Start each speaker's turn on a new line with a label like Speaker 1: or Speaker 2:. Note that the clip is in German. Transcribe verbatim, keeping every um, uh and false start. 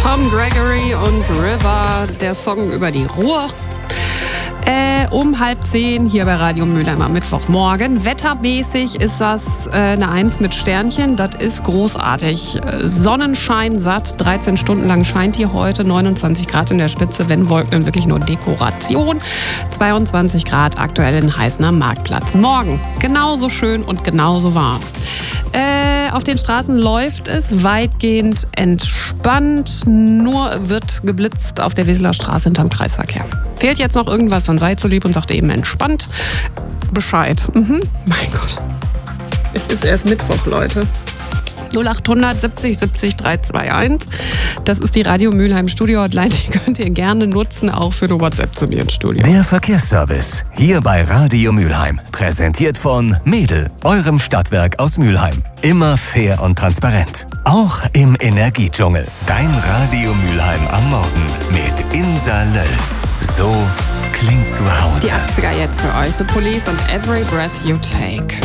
Speaker 1: Tom Gregory und River, der Song über die Ruhr. Äh, um halb zehn hier bei Radio Mülheim am Mittwochmorgen. Wettermäßig ist das äh, eine Eins mit Sternchen. Das ist großartig. Sonnenschein satt. dreizehn Stunden lang scheint hier heute. neunundzwanzig Grad in der Spitze. Wenn Wolken, dann wirklich nur Dekoration. zweiundzwanzig Grad aktuell in Heißener Marktplatz. Morgen genauso schön und genauso warm. Äh, auf den Straßen läuft es weitgehend entspannt. Nur wird geblitzt auf der Weseler Straße hinterm Kreisverkehr. Fehlt jetzt noch irgendwas, dann seid so lieb und sagt eben entspannt Bescheid. Mhm. Mein Gott. Es ist erst Mittwoch, Leute. null acht hundert siebzig siebzig dreihunderteinundzwanzig. Das ist die Radio Mülheim Studio Hotline. Die könnt ihr gerne nutzen, auch für eine WhatsApp zu mir ins Studio.
Speaker 2: Der Verkehrsservice hier bei Radio Mülheim. Präsentiert von Mädel, eurem Stadtwerk aus Mülheim. Immer fair und transparent. Auch im Energiedschungel. Dein Radio Mülheim am Morgen mit Insa Löll. So klingt zu Hause.
Speaker 1: Die achtziger jetzt für euch. The Police und Every Breath You Take.